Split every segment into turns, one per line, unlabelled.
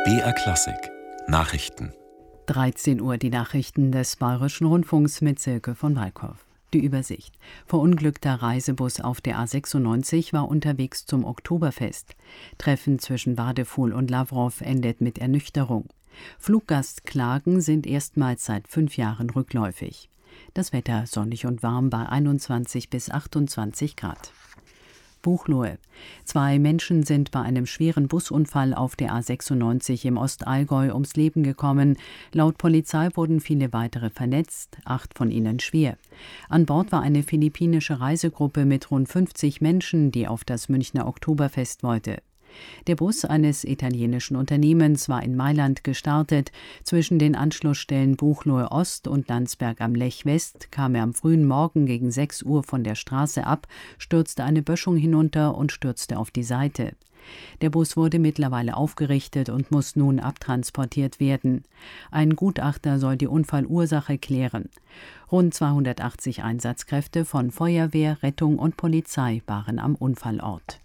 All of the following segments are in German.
BR Klassik Nachrichten.
13 Uhr die Nachrichten des Bayerischen Rundfunks mit Silke von Walkow. Die Übersicht. Verunglückter Reisebus auf der A96 war unterwegs zum Oktoberfest. Treffen zwischen Wadefuhl und Lawrow endet mit Ernüchterung. Fluggastklagen sind erstmals seit 5 Jahren rückläufig. Das Wetter sonnig und warm bei 21 bis 28 Grad. Buchloe. 2 Menschen sind bei einem schweren Busunfall auf der A96 im Ostallgäu ums Leben gekommen. Laut Polizei wurden viele weitere verletzt, 8 von ihnen schwer. An Bord war eine philippinische Reisegruppe mit rund 50 Menschen, die auf das Münchner Oktoberfest wollte. Der Bus eines italienischen Unternehmens war in Mailand gestartet. Zwischen den Anschlussstellen Buchloe Ost und Landsberg am Lech West kam er am frühen Morgen gegen 6 Uhr von der Straße ab, stürzte eine Böschung hinunter und stürzte auf die Seite. Der Bus wurde mittlerweile aufgerichtet und muss nun abtransportiert werden. Ein Gutachter soll die Unfallursache klären. Rund 280 Einsatzkräfte von Feuerwehr, Rettung und Polizei waren am Unfallort.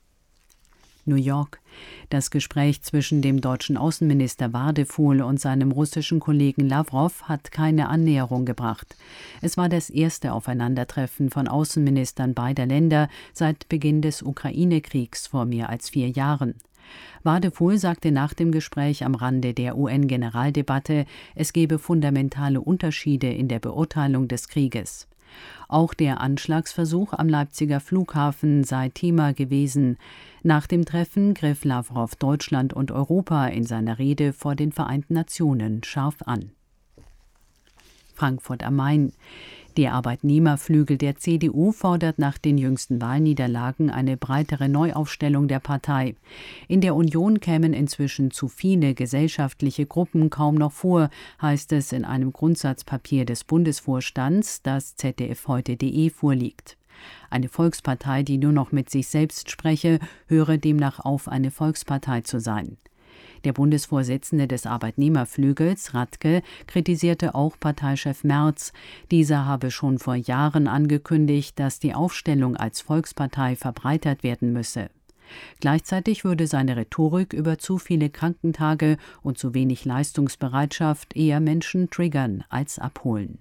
New York. Das Gespräch zwischen dem deutschen Außenminister Wadefuhl und seinem russischen Kollegen Lawrow hat keine Annäherung gebracht. Es war das erste Aufeinandertreffen von Außenministern beider Länder seit Beginn des Ukraine-Kriegs vor mehr als 4 Jahren. Wadefuhl sagte nach dem Gespräch am Rande der UN-Generaldebatte, es gebe fundamentale Unterschiede in der Beurteilung des Krieges. Auch der Anschlagsversuch am Leipziger Flughafen sei Thema gewesen. Nach dem Treffen griff Lawrow Deutschland und Europa in seiner Rede vor den Vereinten Nationen scharf an. Frankfurt am Main. Der Arbeitnehmerflügel der CDU fordert nach den jüngsten Wahlniederlagen eine breitere Neuaufstellung der Partei. In der Union kämen inzwischen zu viele gesellschaftliche Gruppen kaum noch vor, heißt es in einem Grundsatzpapier des Bundesvorstands, das ZDF-heute.de vorliegt. Eine Volkspartei, die nur noch mit sich selbst spreche, höre demnach auf, eine Volkspartei zu sein. Der Bundesvorsitzende des Arbeitnehmerflügels, Radke, kritisierte auch Parteichef Merz. Dieser habe schon vor Jahren angekündigt, dass die Aufstellung als Volkspartei verbreitert werden müsse. Gleichzeitig würde seine Rhetorik über zu viele Krankentage und zu wenig Leistungsbereitschaft eher Menschen triggern als abholen.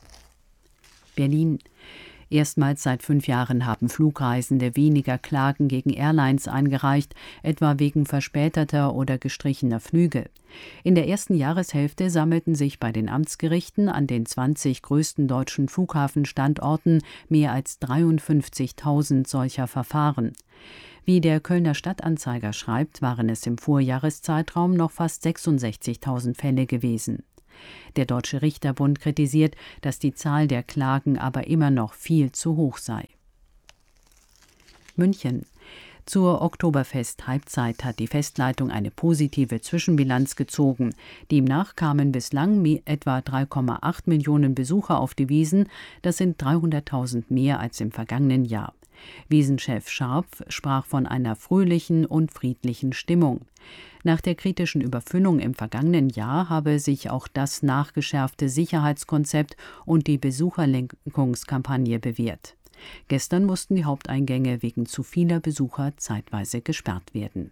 Berlin. Erstmals seit 5 Jahren haben Flugreisende weniger Klagen gegen Airlines eingereicht, etwa wegen verspäteter oder gestrichener Flüge. In der ersten Jahreshälfte sammelten sich bei den Amtsgerichten an den 20 größten deutschen Flughafenstandorten mehr als 53.000 solcher Verfahren. Wie der Kölner Stadtanzeiger schreibt, waren es im Vorjahreszeitraum noch fast 66.000 Fälle gewesen. Der Deutsche Richterbund kritisiert, dass die Zahl der Klagen aber immer noch viel zu hoch sei. München. Zur Oktoberfest-Halbzeit hat die Festleitung eine positive Zwischenbilanz gezogen. Demnach kamen bislang etwa 3,8 Millionen Besucher auf die Wiesn. Das sind 300.000 mehr als im vergangenen Jahr. Wiesenchef Scharpf sprach von einer fröhlichen und friedlichen Stimmung. Nach der kritischen Überfüllung im vergangenen Jahr habe sich auch das nachgeschärfte Sicherheitskonzept und die Besucherlenkungskampagne bewährt. Gestern mussten die Haupteingänge wegen zu vieler Besucher zeitweise gesperrt werden.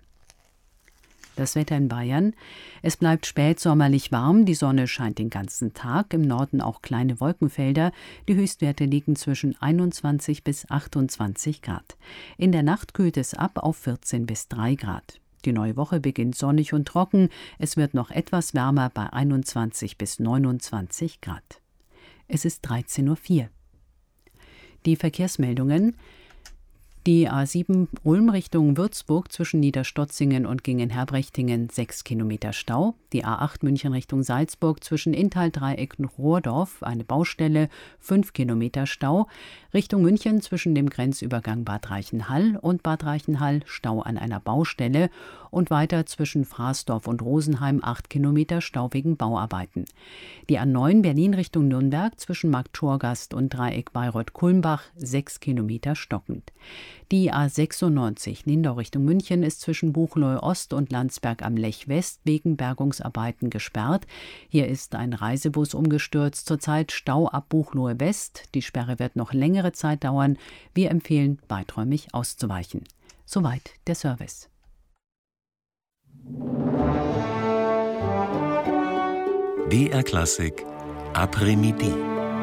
Das Wetter in Bayern. Es bleibt spätsommerlich warm, die Sonne scheint den ganzen Tag, im Norden auch kleine Wolkenfelder. Die Höchstwerte liegen zwischen 21 bis 28 Grad. In der Nacht kühlt es ab auf 14 bis 3 Grad. Die neue Woche beginnt sonnig und trocken. Es wird noch etwas wärmer bei 21 bis 29 Grad. Es ist 13:04 Uhr. Die Verkehrsmeldungen. Die A7 Ulm Richtung Würzburg zwischen Niederstotzingen und Gingen-Herbrechtingen 6 Kilometer Stau. Die A8 München Richtung Salzburg zwischen Inntal-Dreieck und Rohrdorf eine Baustelle, 5 Kilometer Stau. Richtung München zwischen dem Grenzübergang Bad Reichenhall und Bad Reichenhall Stau an einer Baustelle und weiter zwischen Fraßdorf und Rosenheim 8 Kilometer Stau wegen Bauarbeiten. Die A9 Berlin Richtung Nürnberg zwischen Marktschorgast und Dreieck Bayreuth-Kulmbach 6 Kilometer stockend. Die A96 Lindau Richtung München ist zwischen Buchloe Ost und Landsberg am Lech West wegen Bergungsarbeiten gesperrt. Hier ist ein Reisebus umgestürzt, zurzeit Stau ab Buchloe West. Die Sperre wird noch längere Zeit dauern. Wir empfehlen, weiträumig auszuweichen. Soweit der Service.
BR Klassik Après-Midi.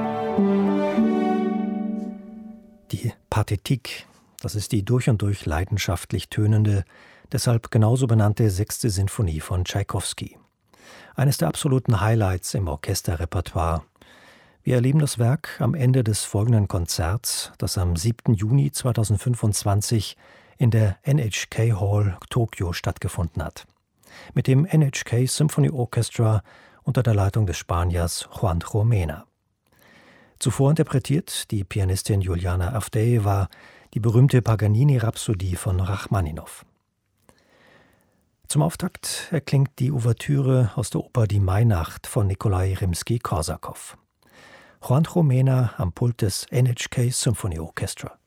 Die Pathétique, das ist die durch und durch leidenschaftlich tönende, deshalb genauso benannte 6. Sinfonie von Tschaikowski. Eines der absoluten Highlights im Orchesterrepertoire. Wir erleben das Werk am Ende des folgenden Konzerts, das am 7. Juni 2025 in der NHK Hall Tokio stattgefunden hat. Mit dem NHK Symphony Orchestra unter der Leitung des Spaniers Juanjo Mena. Zuvor interpretiert die Pianistin Juliana Avdejewa die berühmte Paganini-Rhapsodie von Rachmaninow. Zum Auftakt erklingt die Ouvertüre aus der Oper Die Mainacht von Nikolai Rimski-Korsakow. Juanjo Mena am Pult des NHK Symphony Orchestra.